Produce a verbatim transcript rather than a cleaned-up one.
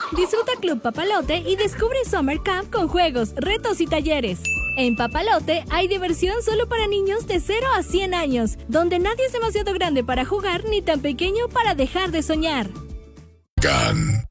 Disfruta Club Papalote y descubre Summer Camp con juegos, retos y talleres. En Papalote hay diversión solo para niños de cero a cien años, donde nadie es demasiado grande para jugar ni tan pequeño para dejar de soñar. Can.